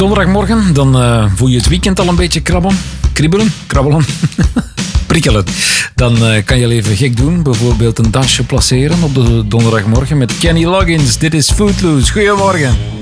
Donderdagmorgen, dan voel je het weekend al een beetje kribbelen, prikkelen. Dan kan je even gek doen. Bijvoorbeeld een dansje placeren op de donderdagmorgen met Kenny Loggins. Dit is Footloose. Goedemorgen.